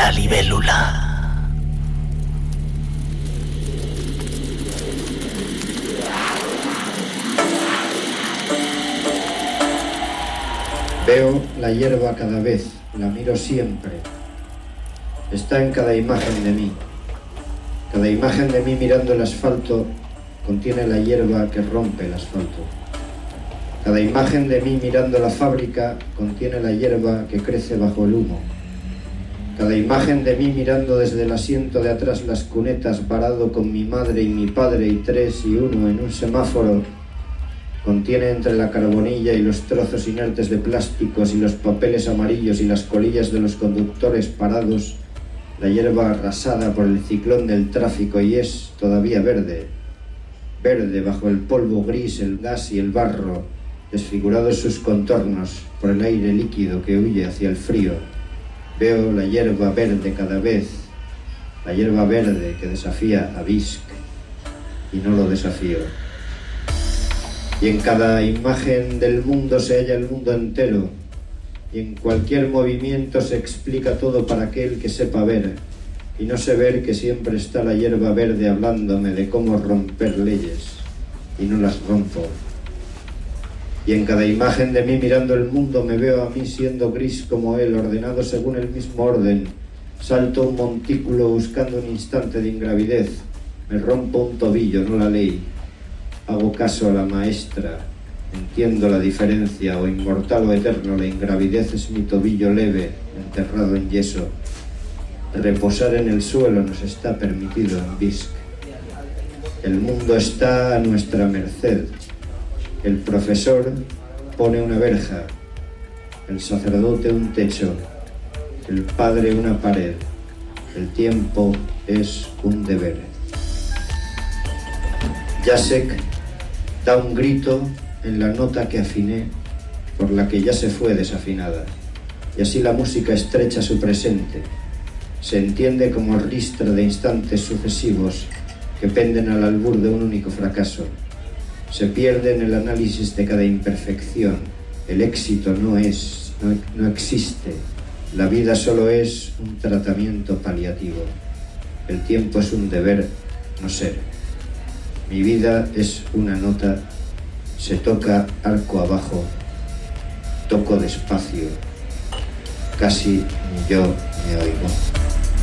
la libélula. Veo la hierba cada vez, la miro siempre. Está en cada imagen de mí. Cada imagen de mí mirando el asfalto contiene la hierba que rompe el asfalto. Cada imagen de mí mirando la fábrica contiene la hierba que crece bajo el humo. Cada imagen de mí mirando desde el asiento de atrás las cunetas parado con mi madre y mi padre y 3 y 1 en un semáforo contiene entre la carbonilla y los trozos inertes de plásticos y los papeles amarillos y las colillas de los conductores parados la hierba arrasada por el ciclón del tráfico y es todavía verde. Verde bajo el polvo gris, el gas y el barro, desfigurados sus contornos por el aire líquido que huye hacia el frío. Veo la hierba verde cada vez, la hierba verde que desafía a Bisk y no lo desafío. Y en cada imagen del mundo se halla el mundo entero, y en cualquier movimiento se explica todo para aquel que sepa ver, y no sé ver que siempre está la hierba verde hablándome de cómo romper leyes, y no las rompo. Y en cada imagen de mí mirando el mundo me veo a mí siendo gris como él, ordenado según el mismo orden. Salto un montículo buscando un instante de ingravidez, me rompo un tobillo, no la ley. Hago caso a la maestra, entiendo la diferencia, o inmortal o eterno, la ingravidez es mi tobillo leve, enterrado en yeso. Reposar en el suelo nos está permitido en Bisk. El mundo está a nuestra merced. El profesor pone una verja, el sacerdote un techo, el padre una pared. El tiempo es un deber. Jacek da un grito en la nota que afiné, por la que ya se fue desafinada, y así la música estrecha su presente. Se entiende como ristra de instantes sucesivos que penden al albur de un único fracaso. Se pierde en el análisis de cada imperfección. El éxito no existe. La vida solo es un tratamiento paliativo. El tiempo es un deber, no ser. Mi vida es una nota, se toca arco abajo, toco despacio, casi ni yo me oigo.